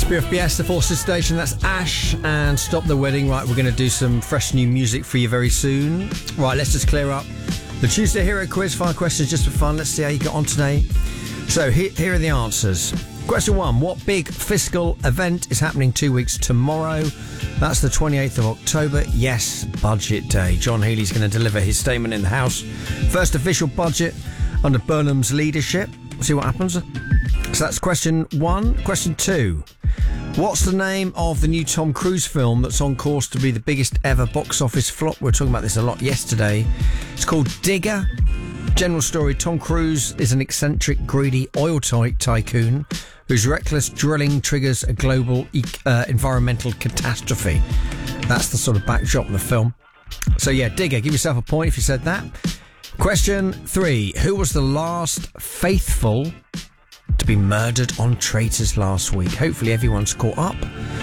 Spirit Fiesta, Forces Station, that's Ash and Stop the Wedding. Right, we're going to do some fresh new music for you very soon. Right, let's just clear up the Tuesday Hero Quiz. 5 questions just for fun. Let's see how you got on today. So here are the answers. Question 1, what big fiscal event is happening 2 weeks tomorrow? That's the 28th of October. Yes, Budget Day. John Healey's going to deliver his statement in the House. First official budget under Burnham's leadership. We'll see what happens. So that's question 1. Question 2. What's the name of the new Tom Cruise film that's on course to be the biggest ever box office flop? We were talking about this a lot yesterday. It's called Digger. General story, Tom Cruise is an eccentric, greedy oil tycoon whose reckless drilling triggers a global environmental catastrophe. That's the sort of backdrop of the film. So yeah, Digger, give yourself a point if you said that. Question 3. Who was the last faithful to be murdered on Traitors last week? Hopefully everyone's caught up.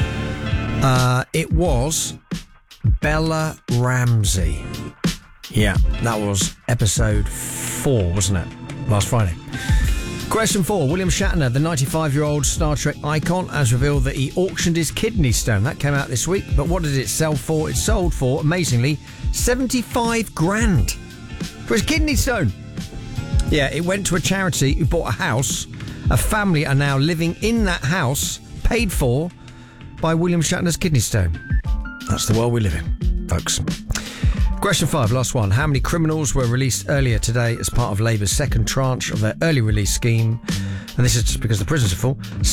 It was Bella Ramsey. Yeah, that was episode 4, wasn't it? Last Friday. Question 4. William Shatner, the 95-year-old Star Trek icon, has revealed that he auctioned his kidney stone. That came out this week. But what did it sell for? It sold for, amazingly, 75 grand for his kidney stone. Yeah, it went to a charity who bought a house. A family are now living in that house, paid for by William Shatner's kidney stone. That's the world we live in, folks. Question 5, last one. How many criminals were released earlier today as part of Labour's second tranche of their early release scheme? And this is just because the prisons are full.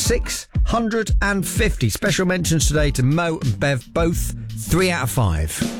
650. Special mentions today to Mo and Bev, both 3 out of 5.